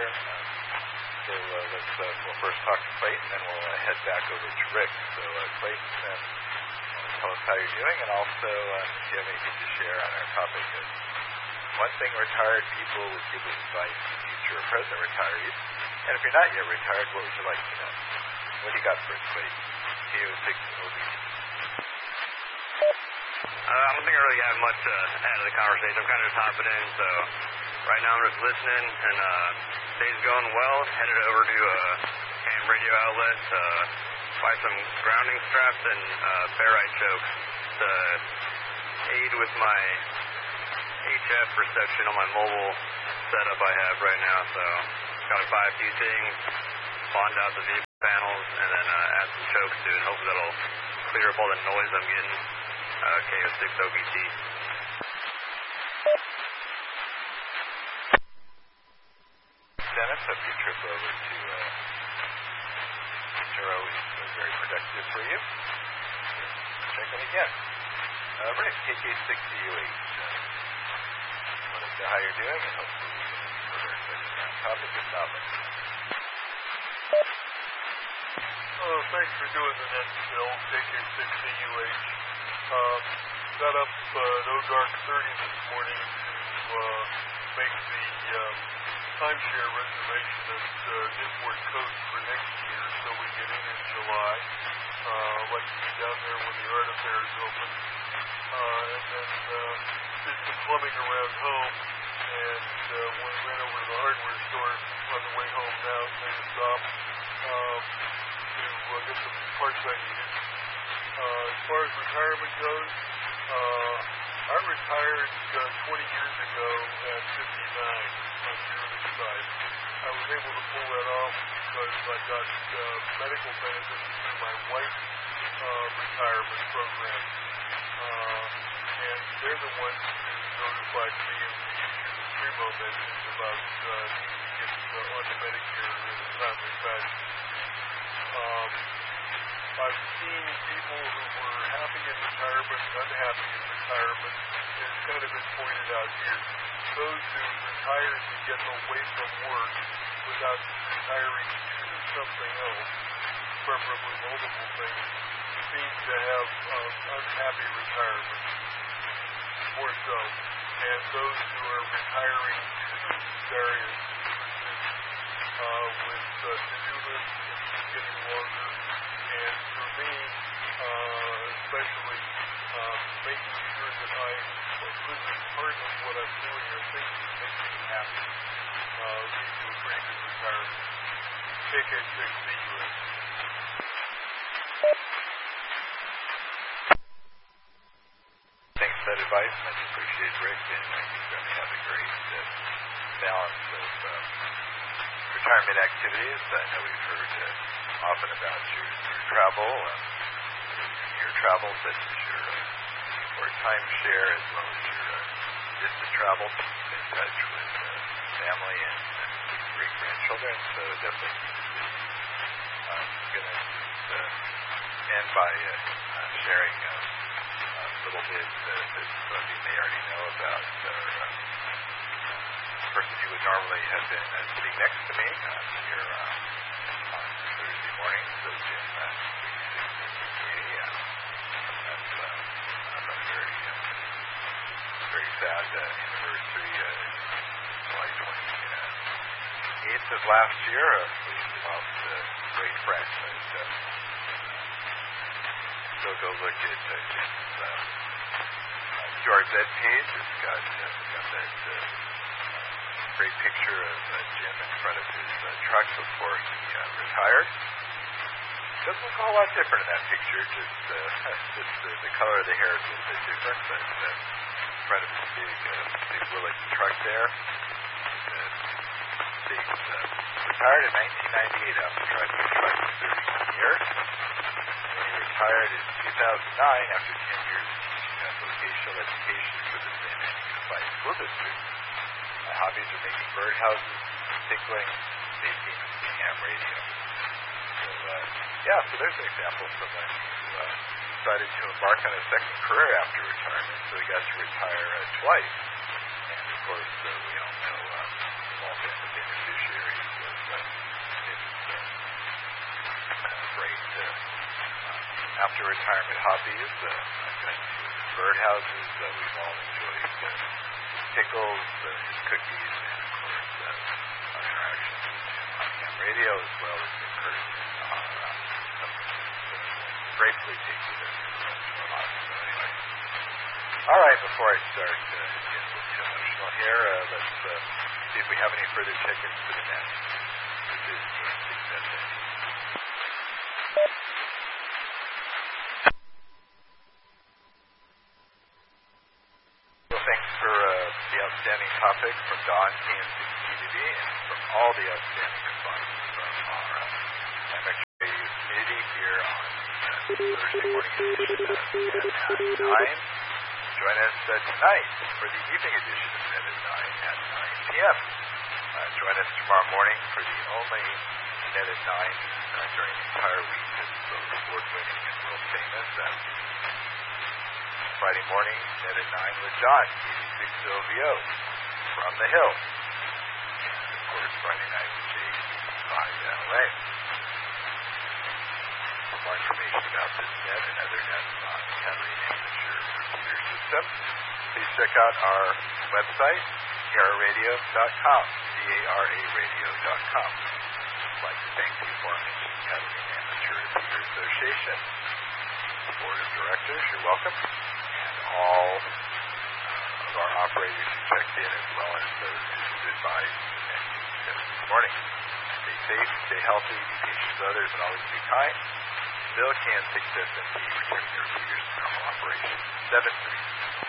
together. We'll first talk to Clayton, then we'll head back over to Rick. So, Clayton, tell us how you're doing, and also if you have anything to share on our topic of one thing retired people would give advice to future or present retirees. And if you're not yet retired, what would you like to know? What do you got for us, Clayton? KO6 OB. I don't think I really have much to add to the conversation. I'm kind of just hopping in, so right now I'm just listening, and day's going well. Headed over to a ham radio outlet to buy some grounding straps and ferrite chokes to aid with my HF reception on my mobile setup I have right now. So got to buy a few things, bond out the vehicle panels, and then add some chokes to it. Hopefully that'll clear up all the noise I'm getting. KO6 OBT. Dennis, hope your trip over to Turo is very productive for you. Check in again. Rick, KK6UH. Let us know how you're doing, and hopefully we can further our topic of topic. Oh, thanks for doing the next bill, KK6UH. Got up at Dark 30 this morning to make the timeshare reservation at Newport Coast for next year, so we get in July. I'd like to be down there when the art affair is open. And then did some plumbing around home, and ran over to the hardware store on the way home now, made a stop to get some parts I needed. As far as retirement goes, I retired 20 years ago at 59 on the early side. I was able to pull that off because I got medical benefits through my wife's retirement program. And they're the ones who notified me of the issue that Primo mentioned about needing to get onto Medicare in a timely fashion. I've seen people who were happy in retirement, unhappy in retirement, and it's kind of been pointed out here. Those who retire to get away from work without retiring to something else, preferably multiple things, seem to have unhappy retirement, more so. And those who are retiring to various positions with to-do lists getting longer. And for me, especially, making sure that I put as part of what I'm doing are things that make me happy, lead to a pretty good retirement. KK6CUH. Thanks for that advice. Much appreciated, Rick, and you're going to have a great balance of retirement activities. I know we've heard often about your travel, such as your timeshare, as well as your distant travel, to keep in touch with family and great grandchildren. So definitely, I'm going to end by sharing a little bit that some of you may already know about the person who would normally have been sitting next to me here on Thursday morning. So Jim, that's a very sad anniversary. July 28th of last year, we lost a great friend. So go look at Jim's QRZ page. It's got that great picture of Jim in front of his truck before he retired. Doesn't look a whole lot different in that picture, just the color of the hair is a little bit different, but in front of his big Willys truck there. Retired in 1998 after driving a truck for 31 years. And he retired in 2009 after 10 years teaching vocational education for the San Unified School District. My hobbies are making birdhouses, tickling, baking, and ham radio. So there's an example of someone who decided to embark on a second career after retirement, so he got to retire twice. And of course, we all know we've all been the beneficiaries after retirement hobbies. I've been to birdhouses. We've all enjoyed pickles, cookies, and of course attractions on ham radio as well as in person. Gratefully take you there. So anyway. All right, before I start getting a little too emotional here, let's see if we have any further check-ins for the net. This is TN6SA. Well, thanks for the outstanding topic from Don, TN6TV, and from all the outstanding responses from our MX Radio community here on Thursday morning edition at 9. Join us tonight for the evening edition of Net at 9 at 9 p.m. Join us tomorrow morning for the only Net at 9 during the entire week that's both award-winning and world-famous. Friday morning, Net at 9 with John, 86OVO, from the Hill. And, of course, Friday night with J5LA. For more information about this net and other nets on Catarina Amateur Computer System, please check out our website, cararadio.com, CARAradio.com. I'd like to thank the aforementioned Catarina Amateur Computer Association, Board of Directors, you're welcome, and all of our operators who checked in, as well as those who stood by and this morning. Stay safe, stay healthy, be patient with others, and always be kind. Bill can 6SMP, returning your computers to normal operation. 7-3.